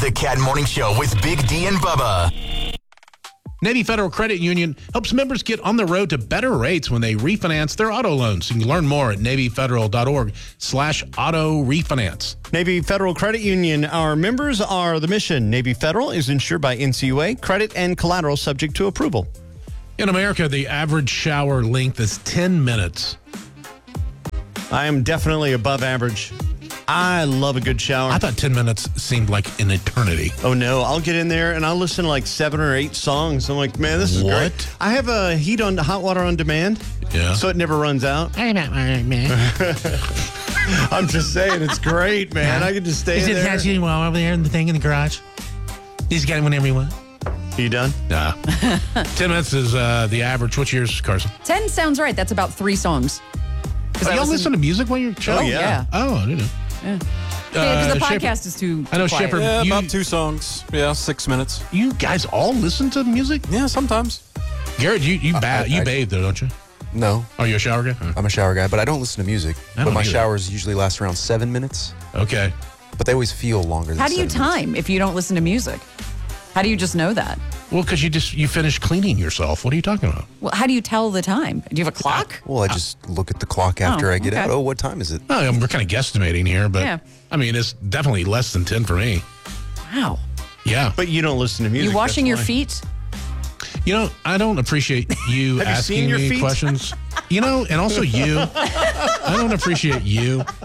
The Cat Morning Show with Big D and Bubba. Navy Federal Credit Union helps members get on the road to better rates when they refinance their auto loans. You can learn more at NavyFederal.org/auto refinance. Navy Federal Credit Union. Our members are the mission. Navy Federal is insured by NCUA. Credit and collateral subject to approval. In America, the average shower length is 10 minutes. I am definitely above average. I love a good shower. I thought 10 minutes seemed like an eternity. Oh, no. I'll get in there and I'll listen to like 7 or 8 songs. I'm like, man, this is great. I have a hot water on demand. Yeah. So it never runs out. I'm not man. I'm just saying, it's great, man. I can just stay in there. Is it well over there in the thing in the garage? You just got it whenever you want. Are you done? Nah. 10 minutes is the average. What's yours, Carson? 10 sounds right. That's about 3 songs. Y'all listen to music when you're showering? Oh, yeah. Oh, I didn't know. Yeah, because the Shepherd- podcast is too I know quiet. Shepherd. Yeah, about 2 songs. Yeah, 6 minutes. You guys all listen to music? Yeah, sometimes. Garrett, you bathe though, don't you? No, Are you a shower guy? Huh. I'm a shower guy, but I don't listen to music. I don't But my either. showers usually last around 7 minutes, Okay. but they always feel longer than How do you 7 minutes. time if you don't listen to music? How do you just know that? Well, because you finish cleaning yourself. What are you talking about? Well, how do you tell the time? Do you have a clock? Well, I just look at the clock after I get okay. out. Oh, what time is it? Oh, we're kind of guesstimating here, but Yeah. I mean, it's definitely less than 10 for me. Wow. Yeah. But you don't listen to music. You washing that's your why. feet? You know, I don't appreciate you Have you asking seen your me feet? questions. You know, and also you. I don't appreciate you